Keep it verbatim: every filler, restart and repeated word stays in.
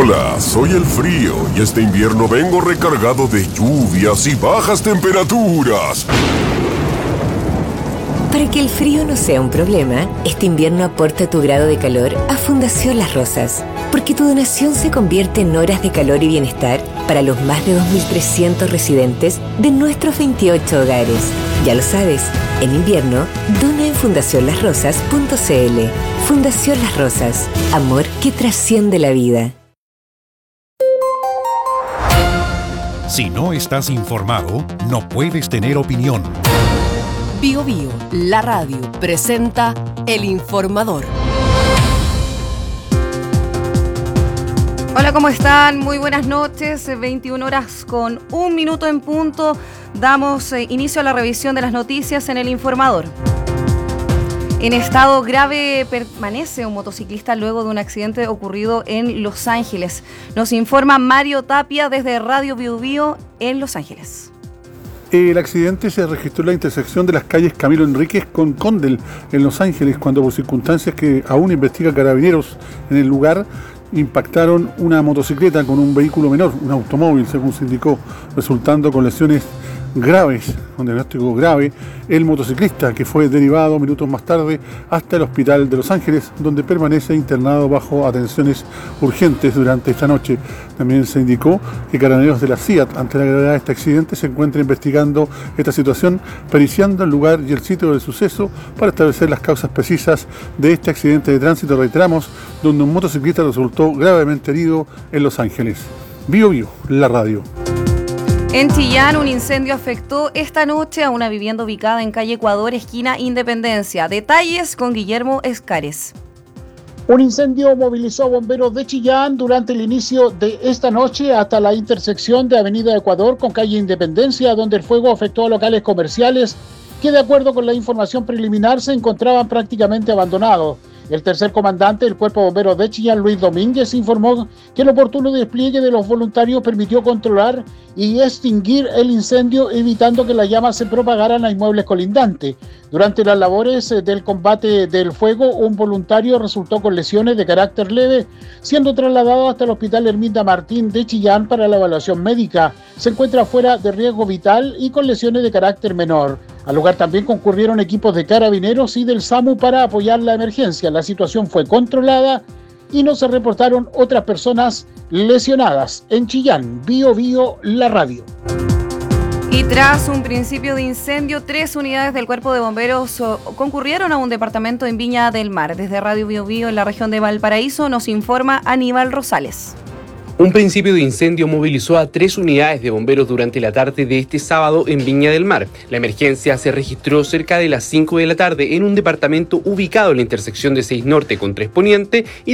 Hola, soy el frío y este invierno vengo recargado de lluvias y bajas temperaturas. Para que el frío no sea un problema, este invierno aporta tu grado de calor a Fundación Las Rosas, porque tu donación se convierte en horas de calor y bienestar para los más de dos mil trescientos residentes de nuestros veintiocho hogares. Ya lo sabes, en invierno, dona en fundación las rosas punto c l. Fundación Las Rosas, amor que trasciende la vida. Si no estás informado, no puedes tener opinión. Bio Bio, la radio, presenta El Informador. Hola, ¿cómo están? Muy buenas noches, veintiuna horas con un minuto en punto. Damos eh, inicio a la revisión de las noticias en El Informador. En estado grave permanece un motociclista luego de un accidente ocurrido en Los Ángeles. Nos informa Mario Tapia desde Radio Bio Bio en Los Ángeles. El accidente se registró en la intersección de las calles Camilo Enríquez con Condel en Los Ángeles, cuando por circunstancias que aún investiga Carabineros en el lugar, impactaron una motocicleta con un vehículo menor, un automóvil, según se indicó, resultando con lesiones graves, con diagnóstico grave, el motociclista, que fue derivado minutos más tarde hasta el hospital de Los Ángeles, donde permanece internado bajo atenciones urgentes durante esta noche. También se indicó que Carabineros de la C I A T, ante la gravedad de este accidente, se encuentra investigando esta situación, periciando el lugar y el sitio del suceso para establecer las causas precisas de este accidente de tránsito, reiteramos, donde un motociclista resultó gravemente herido en Los Ángeles. Bio Bio, la radio. En Chillán, un incendio afectó esta noche a una vivienda ubicada en calle Ecuador, esquina Independencia. Detalles con Guillermo Escares. Un incendio movilizó a bomberos de Chillán durante el inicio de esta noche hasta la intersección de Avenida Ecuador con calle Independencia, donde el fuego afectó a locales comerciales que, de acuerdo con la información preliminar, se encontraban prácticamente abandonados. El tercer comandante del Cuerpo de Bomberos de Chillán, Luis Domínguez, informó que el oportuno despliegue de los voluntarios permitió controlar y extinguir el incendio, evitando que las llamas se propagaran a inmuebles colindantes. Durante las labores del combate del fuego, un voluntario resultó con lesiones de carácter leve, siendo trasladado hasta el Hospital Herminda Martín de Chillán para la evaluación médica. Se encuentra fuera de riesgo vital y con lesiones de carácter menor. Al lugar también concurrieron equipos de Carabineros y del SAMU para apoyar la emergencia. La situación fue controlada y no se reportaron otras personas lesionadas. En Chillán, Bio Bio, la radio. Y tras un principio de incendio, tres unidades del Cuerpo de Bomberos concurrieron a un departamento en Viña del Mar. Desde Radio Bio Bio, en la región de Valparaíso, nos informa Aníbal Rosales. Un principio de incendio movilizó a tres unidades de bomberos durante la tarde de este sábado en Viña del Mar. La emergencia se registró cerca de las cinco de la tarde en un departamento ubicado en la intersección de seis Norte con tres Poniente y